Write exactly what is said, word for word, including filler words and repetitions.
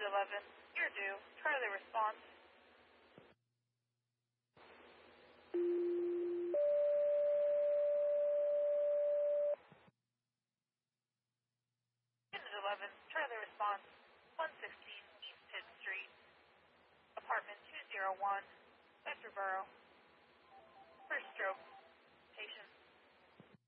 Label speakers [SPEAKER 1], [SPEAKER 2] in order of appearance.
[SPEAKER 1] eleven, you're due. Charlie response. Unit eleven, Charlie response. one sixteen East Pitt Street. Apartment two oh one, Veterboro. First stroke. Patient